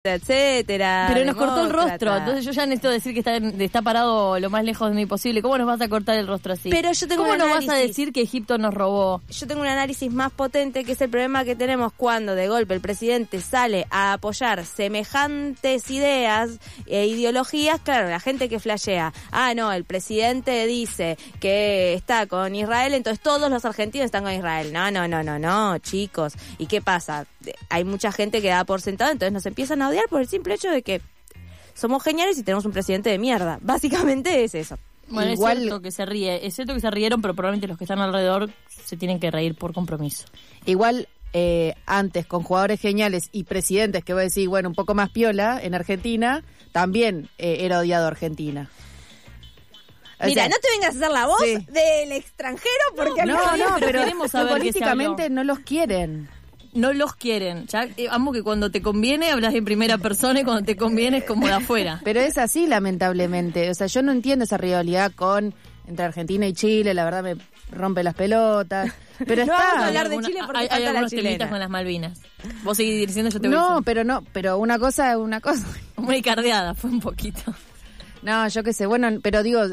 etcétera. Pero nos cortó el rostro, entonces yo ya necesito decir que está parado lo más lejos de mí posible. ¿Cómo nos vas a cortar el rostro así? Pero yo tengo ¿Cómo un nos análisis. vas a decir que Egipto nos robó? Yo tengo un análisis más potente, que es el problema que tenemos cuando de golpe el presidente sale a apoyar semejantes ideas e ideologías. Claro, la gente que flashea, no, el presidente dice que está con Israel, entonces todos los argentinos están con Israel. No, chicos. ¿Y qué pasa? Hay mucha gente que da por sentado, entonces nos empiezan a odiar por el simple hecho de que somos geniales y tenemos un presidente de mierda. Básicamente es eso. Bueno, igual, es cierto que se ríe, es cierto que se rieron, pero probablemente los que están alrededor se tienen que reír por compromiso. Igual, antes, con jugadores geniales y presidentes, que voy a decir, bueno, un poco más piola, en Argentina, también era odiado Argentina. Mira, no te vengas a hacer la voz del extranjero, porque no, pero queremos saber políticamente no los quieren. No los quieren. Ya amo que cuando te conviene hablas en primera persona y cuando te conviene es como de afuera. Pero es así, lamentablemente. O sea, yo no entiendo esa rivalidad entre Argentina y Chile. La verdad me rompe las pelotas. Pero no vamos a hablar de Chile porque hay algunos temitas con las Malvinas. Vos seguís diciendo, yo te voy a decir. Pero una cosa es una cosa. Muy cardeada fue un poquito. No, yo qué sé. Bueno, pero digo,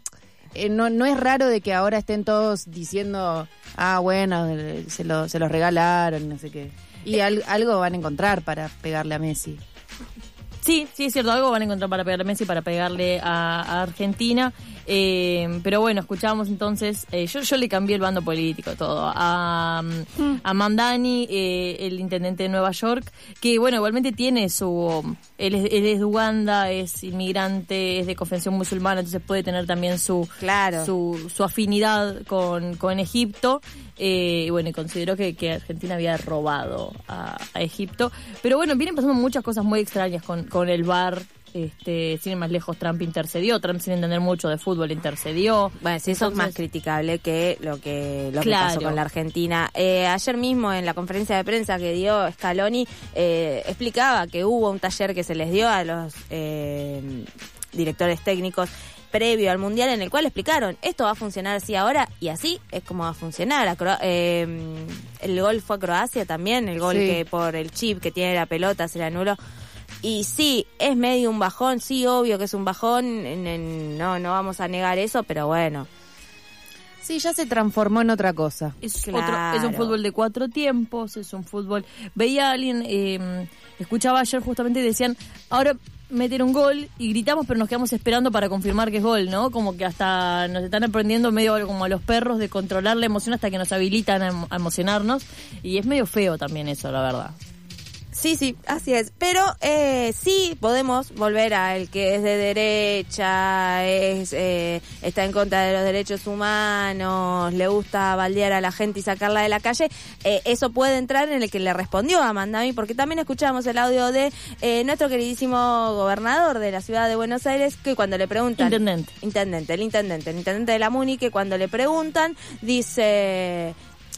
no es raro de que ahora estén todos diciendo, bueno, se los regalaron, no sé qué. Y algo van a encontrar para pegarle a Messi. Sí, es cierto, algo van a encontrar para pegarle a Messi, para pegarle a Argentina. Pero bueno, escuchábamos entonces, yo le cambié el bando político todo, a Mamdani, el intendente de Nueva York, que bueno, igualmente tiene él es de Uganda, es inmigrante, es de confesión musulmana, entonces puede tener también su afinidad con Egipto. Y bueno, consideró que Argentina había robado a Egipto. Pero bueno, vienen pasando muchas cosas muy extrañas con el VAR. Sin ir más lejos, Trump intercedió. Trump, sin entender mucho de fútbol, intercedió. Bueno, sí, eso es más criticable que lo que pasó con la Argentina. Ayer mismo, en la conferencia de prensa que dio Scaloni, explicaba que hubo un taller que se les dio a los directores técnicos previo al Mundial, en el cual explicaron, esto va a funcionar así ahora, y así es como va a funcionar. El gol fue a Croacia también, el gol que por el chip que tiene la pelota se le anuló. Y sí, es medio un bajón, sí, obvio que es un bajón, no vamos a negar eso, pero bueno. Sí, ya se transformó en otra cosa. Es un fútbol de 4 tiempos, es un fútbol... Veía a alguien, escuchaba ayer justamente y decían, ahora meten un gol y gritamos, pero nos quedamos esperando para confirmar que es gol, ¿no? Como que hasta nos están aprendiendo medio como a los perros de controlar la emoción hasta que nos habilitan a emocionarnos, y es medio feo también eso, la verdad. Sí, así es. Pero sí podemos volver al que es de derecha, está en contra de los derechos humanos, le gusta baldear a la gente y sacarla de la calle. Eso puede entrar en el que le respondió a Mamdani, porque también escuchamos el audio de nuestro queridísimo gobernador de la ciudad de Buenos Aires, que cuando le preguntan... El intendente de la Muni, que cuando le preguntan, dice...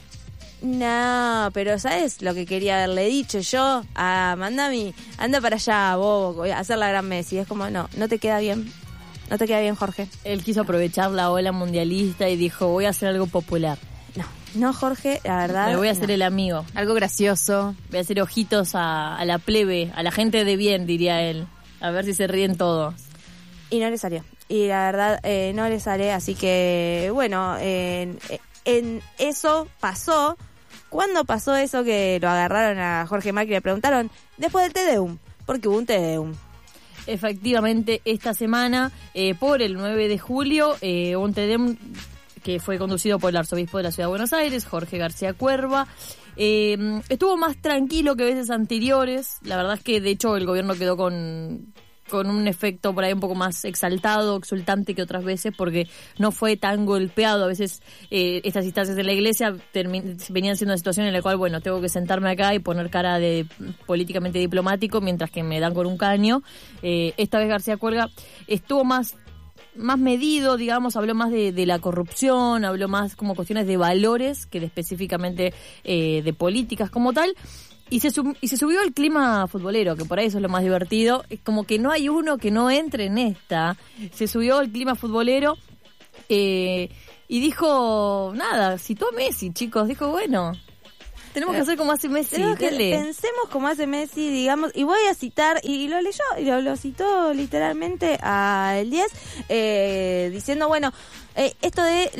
No, pero ¿sabes lo que quería haberle dicho yo a Mamdani? Anda para allá, bobo, voy a hacer la gran Messi. Es como, no te queda bien. No te queda bien, Jorge. Él quiso aprovechar la ola mundialista y dijo, voy a hacer algo popular. No, Jorge, la verdad... Me voy a hacer el amigo. Algo gracioso. Voy a hacer ojitos a la plebe, a la gente de bien, diría él. A ver si se ríen todos. Y no le salió. Y la verdad, no le sale, así que, bueno, en eso pasó... ¿Cuándo pasó eso que lo agarraron a Jorge Macri y le preguntaron? Después del Te-Deum, porque hubo un Te-Deum. Efectivamente, esta semana, por el 9 de julio, un Te-Deum que fue conducido por el arzobispo de la Ciudad de Buenos Aires, Jorge García Cuerva. Estuvo más tranquilo que veces anteriores. La verdad es que, de hecho, el gobierno quedó con un efecto por ahí un poco más exaltado, exultante que otras veces, porque no fue tan golpeado. A veces estas instancias de la iglesia venían siendo una situación en la cual, bueno, tengo que sentarme acá y poner cara de políticamente diplomático mientras que me dan con un caño. Esta vez García Cuerva estuvo más medido, digamos, habló más de la corrupción, habló más como cuestiones de valores que de específicamente de políticas como tal. Y se subió el clima futbolero, que por ahí eso es lo más divertido. Es como que no hay uno que no entre en esta. Se subió el clima futbolero y dijo, nada, citó a Messi, chicos. Dijo, bueno, Tenemos que hacer como hace Messi. Pensemos como hace Messi, digamos, y voy a citar, y lo leyó, y lo citó literalmente al 10, diciendo, bueno, esto de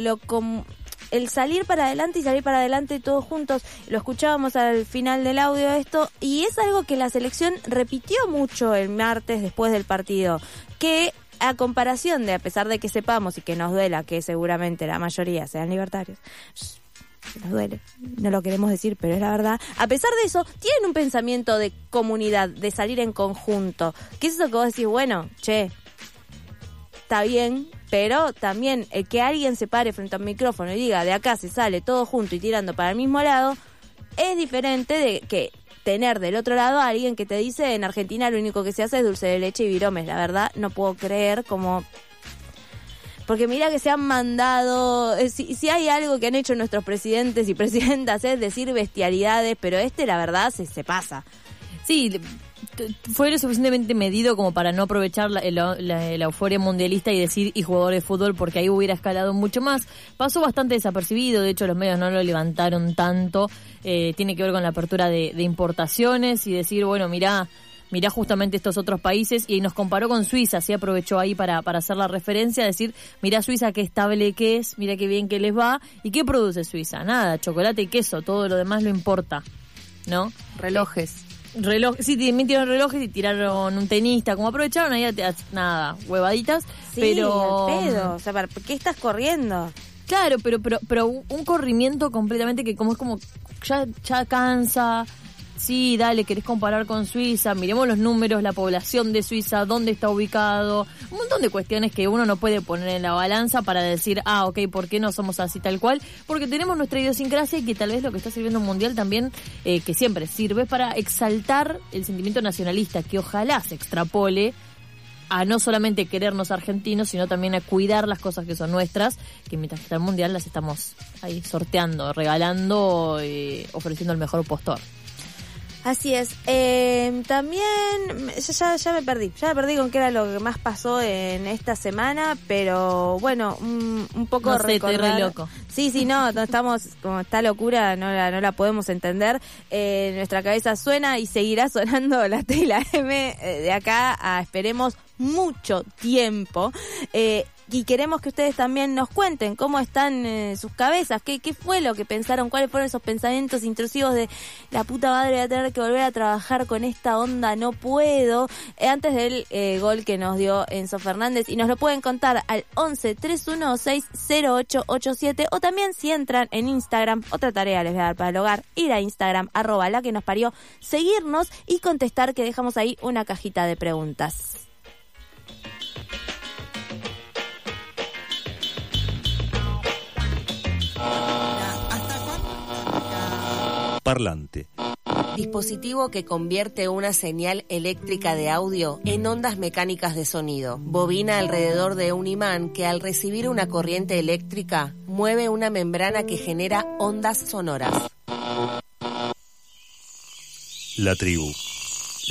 el salir para adelante y salir para adelante todos juntos, lo escuchábamos al final del audio esto, y es algo que la selección repitió mucho el martes después del partido, que a comparación de, a pesar de que sepamos y que nos duela que seguramente la mayoría sean libertarios, nos duele, no lo queremos decir, pero es la verdad, a pesar de eso, tienen un pensamiento de comunidad, de salir en conjunto, que es eso que vos decís, bueno, che, está bien, pero también el que alguien se pare frente a un micrófono y diga, de acá se sale todo junto y tirando para el mismo lado, es diferente de que tener del otro lado a alguien que te dice, en Argentina lo único que se hace es dulce de leche y viromes. La verdad, no puedo creer como... Porque mira que se han mandado... Si hay algo que han hecho nuestros presidentes y presidentas es decir bestialidades, pero la verdad se pasa. Sí, fue lo suficientemente medido como para no aprovechar la euforia mundialista y decir y jugador de fútbol, porque ahí hubiera escalado mucho más. Pasó bastante desapercibido, de hecho los medios no lo levantaron tanto. Tiene que ver con la apertura de importaciones y decir, bueno, mirá justamente estos otros países, y nos comparó con Suiza, sí aprovechó ahí para hacer la referencia, decir, mirá Suiza qué estable que es, mirá qué bien que les va, y qué produce Suiza, nada, chocolate y queso, todo lo demás lo importa, ¿no? Relojes. Sí, también tiraron relojes y tiraron un tenista, como aprovecharon ahí, nada, huevaditas, sí, pero... al pedo, o sea, ¿por qué estás corriendo? Claro, pero un corrimiento completamente que como es como, ya cansa. Sí, dale, querés comparar con Suiza, miremos los números, la población de Suiza, dónde está ubicado, un montón de cuestiones que uno no puede poner en la balanza para decir, ok, ¿por qué no somos así tal cual? Porque tenemos nuestra idiosincrasia y que tal vez lo que está sirviendo un mundial también, que siempre sirve para exaltar el sentimiento nacionalista, que ojalá se extrapole a no solamente querernos argentinos, sino también a cuidar las cosas que son nuestras, que mientras está el mundial las estamos ahí sorteando, regalando, ofreciendo el mejor postor. Así es. También ya me perdí con qué era lo que más pasó en esta semana, pero bueno, un poco no sé, recordar. Estoy re loco. Sí, no estamos, como esta locura no la podemos entender. Nuestra cabeza suena y seguirá sonando la T y la M de acá a, esperemos, mucho tiempo. Y queremos que ustedes también nos cuenten cómo están sus cabezas, qué fue lo que pensaron, cuáles fueron esos pensamientos intrusivos de la puta madre, voy a tener que volver a trabajar con esta onda, no puedo, antes del gol que nos dio Enzo Fernández, y nos lo pueden contar al 11-316-0887, o también si entran en Instagram, otra tarea les voy a dar para el hogar, ir a Instagram, @laquenosparió, seguirnos y contestar, que dejamos ahí una cajita de preguntas. Parlante. Dispositivo que convierte una señal eléctrica de audio en ondas mecánicas de sonido. Bobina alrededor de un imán que, al recibir una corriente eléctrica, mueve una membrana que genera ondas sonoras. La tribu.